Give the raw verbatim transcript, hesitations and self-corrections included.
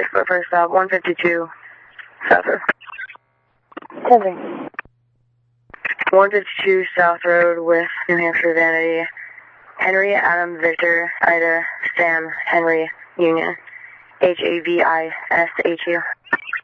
for first stop, one fifty-two South Road. Seven. one fifty-two South Road with New Hampshire Vanity. Henry, Adam, Victor, Ida, Sam, Henry, Union. H A V I S H U.